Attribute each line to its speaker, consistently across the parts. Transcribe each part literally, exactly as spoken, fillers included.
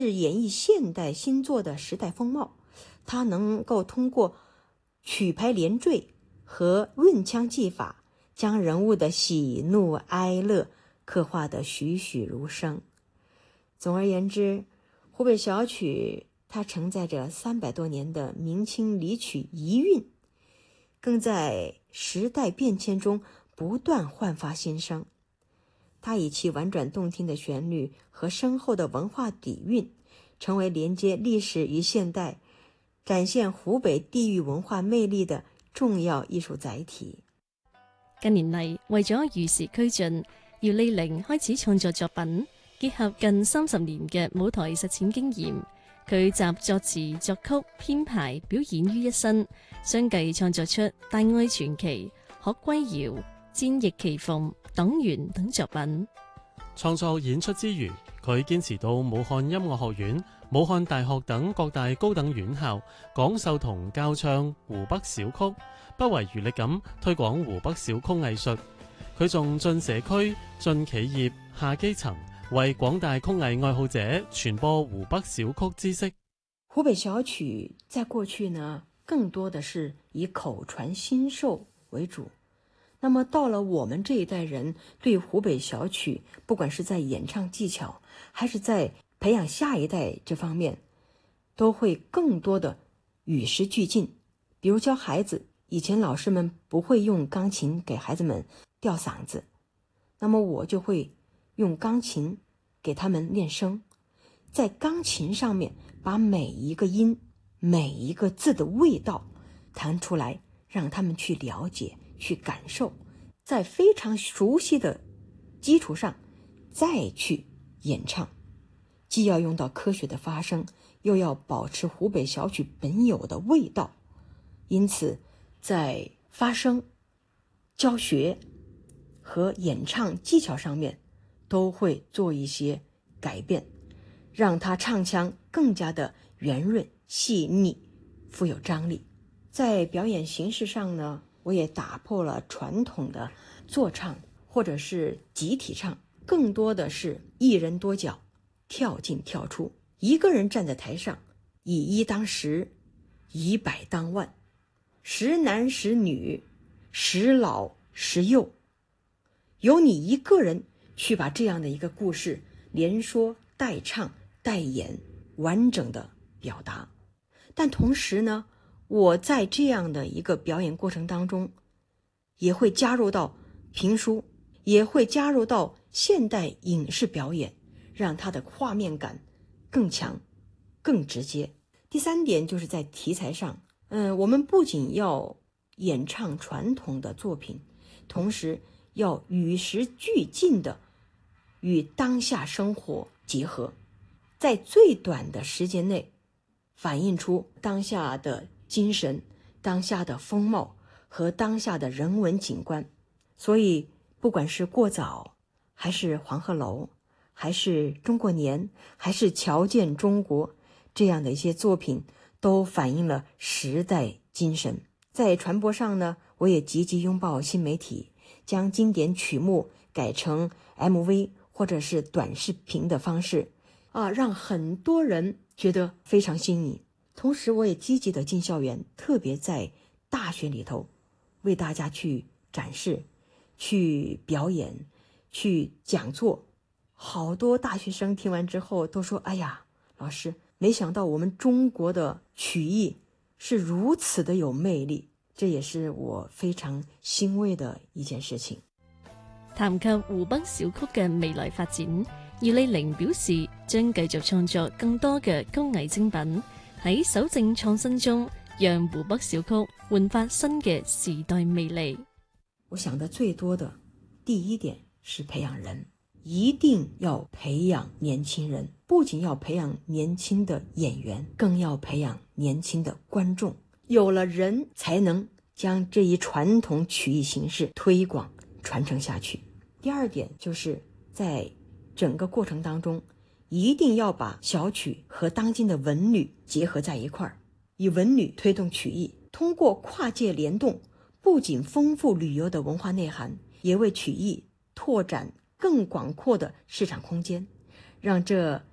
Speaker 1: 是演绎现代新作的时代风貌。它能够通过曲牌连缀和润腔技法，将人物的喜怒哀乐刻画得栩栩如生。总而言之，湖北小曲它承载着三百多年的明清离曲遗韵，更在时代变迁中不断焕发新生。它以其婉转动听的旋律和深厚的文化底蕴，成为连接历史与现代、展現湖北地域文化魅力的重要藝術載體。
Speaker 2: 近年嚟，為咗與時俱進，姚莉玲開始創作作品，結合近三十年嘅舞台實踐經驗，佢集作詞、作曲、編排、表演於一身，相繼創作出《大愛傳奇》、《學歸謠》、《戰役奇鳳》、《黨員》等作品。
Speaker 3: 創作演出之餘，佢堅持到武漢音樂學院、武漢大學等各大高等院校講授同教唱湖北小曲，不遺餘力咁推廣湖北小曲藝術。佢仲進社區、進企業、下基層，為廣大曲藝愛好者傳播湖北小曲知識。
Speaker 1: 湖北小曲在過去呢，更多的是以口傳心授為主。那麼到了我們這一代人，對湖北小曲，不管是在演唱技巧，還是在培養下一代這方面，都會更多的與時俱進。比如教孩子，以前老師們不會用鋼琴給孩子們吊嗓子，那麼我就會用鋼琴給他們練聲，在鋼琴上面把每一個音、每一個字的味道彈出來，讓他們去了解、去感受，在非常熟悉的基礎上再去演唱，既要用到科學的發聲，又要保持湖北小曲本有的味道。因此在發聲、教學和演唱技巧上面都會做一些改變，讓它唱腔更加的圓潤、細膩、富有張力。在表演形式上呢，我也打破了傳統的坐唱或者是集體唱，更多的是一人多角，跳進跳出，一個人站在台上，以一當十，以百當萬，十男十女，十老十幼，由你一個人去把這樣的一個故事連說帶唱帶演完整的表達。但同時呢，我在這樣的一個表演過程當中，也會加入到評書，也會加入到現代影視表演，讓它的畫面感更強、更直接。第三點就是在題材上，嗯，我們不僅要演唱傳統的作品，同時要與時俱進的與當下生活結合，在最短的時間內反映出當下的精神、當下的風貌和當下的人文景觀。所以不管是過早，還是黃鶴樓，還是中國年，還是瞧見中國，這樣的一些作品都反映了時代精神。在傳播上呢，我也積極擁抱新媒體，將經典曲目改成 M V 或者是短視頻的方式啊，讓很多人覺得非常新穎。同時我也積極的進校園，特別在大學裡頭為大家去展示、去表演、去講座。好多大學生聽完之後都說，哎呀，老師，沒想到我們中國的曲藝是如此的有魅力，這也是我非常欣慰的一件事情。
Speaker 2: 談及湖北小曲嘅未來發展，姚莉玲表示將繼續創作更多嘅曲藝精品，喺守正創新中，讓湖北小曲煥發新嘅時代魅力。
Speaker 1: 我想的最多的第一點是培養人，一定要培養年輕人，不僅要培養年輕的演員，更要培養年輕的觀眾。有了人，才能將這一傳統曲藝形式推廣傳承下去。第二點就是在整個過程當中，一定要把小曲和當今的文旅結合在一塊兒，以文旅推動曲藝，通過跨界聯動，不僅豐富旅遊的文化內涵，也為曲藝拓展更廣闊的市場空間，讓這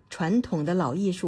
Speaker 1: 傳統的老藝術